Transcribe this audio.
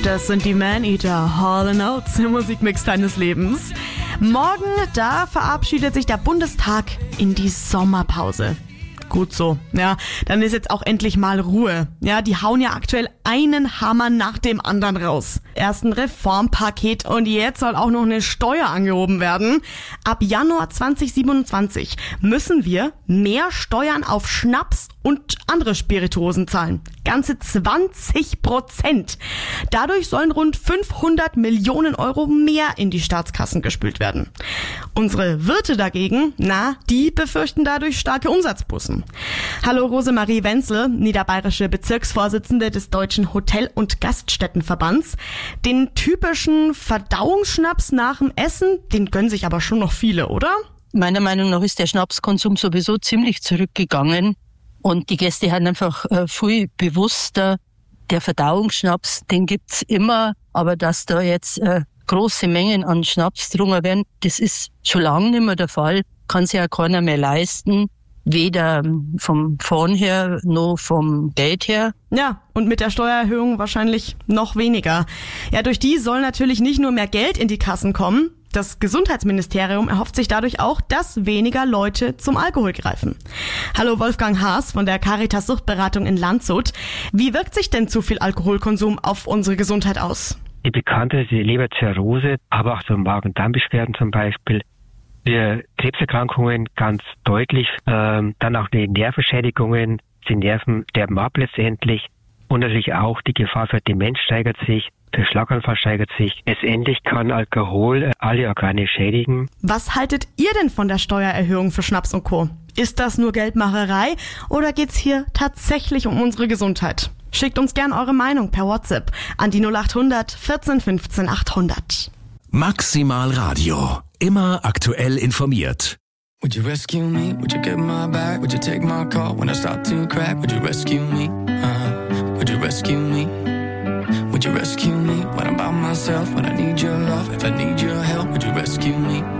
Das sind die Man-Eater, Hall & Oates, der Musikmix deines Lebens. Morgen, da verabschiedet sich der Bundestag in die Sommerpause. Gut so. Ja, dann ist jetzt auch endlich mal Ruhe. Ja, die hauen ja aktuell einen Hammer nach dem anderen raus. Erst ein Reformpaket und jetzt soll auch noch eine Steuer angehoben werden. Ab Januar 2027 müssen wir mehr Steuern auf Schnaps und andere Spirituosen zahlen. Ganze 20%. Dadurch sollen rund 500 Millionen Euro mehr in die Staatskassen gespült werden. Unsere Wirte dagegen, die befürchten dadurch starke Umsatzbußen. Hallo Rosemarie Wenzel, niederbayerische Bezirksvorsitzende des Deutschen Hotel- und Gaststättenverbands. Den typischen Verdauungsschnaps nach dem Essen, den gönnen sich aber schon noch viele, oder? Meiner Meinung nach ist der Schnapskonsum sowieso ziemlich zurückgegangen und die Gäste haben einfach viel bewusster. Der Verdauungsschnaps, den gibt's immer, aber dass da jetzt große Mengen an Schnaps drungen werden, das ist schon lange nicht mehr der Fall, kann sich ja keiner mehr leisten. Weder vom Fahren her, noch vom Geld her. Ja, und mit der Steuererhöhung wahrscheinlich noch weniger. Ja, durch die soll natürlich nicht nur mehr Geld in die Kassen kommen. Das Gesundheitsministerium erhofft sich dadurch auch, dass weniger Leute zum Alkohol greifen. Hallo Wolfgang Haas von der Caritas Suchtberatung in Landshut. Wie wirkt sich denn zu viel Alkoholkonsum auf unsere Gesundheit aus? Die bekannte die Leberzirrhose, aber auch so Magen-Darm-Beschwerden zum Beispiel. Für Krebserkrankungen ganz deutlich, dann auch die Nervenschädigungen, die Nerven sterben ab letztendlich und natürlich auch die Gefahr für Demenz steigert sich, der Schlaganfall steigert sich. Letztendlich kann Alkohol alle Organe schädigen. Was haltet ihr denn von der Steuererhöhung für Schnaps und Co.? Ist das nur Geldmacherei oder geht's hier tatsächlich um unsere Gesundheit? Schickt uns gern eure Meinung per WhatsApp an die 0800 14 15 800. Maximal Radio. Immer aktuell informiert. Would you rescue me? Would you get my back? Would you take my call when I start to crack? Would you rescue me? Would you rescue me? Would you rescue me when I'm by myself? When I need your love, if I need your help, would you rescue me?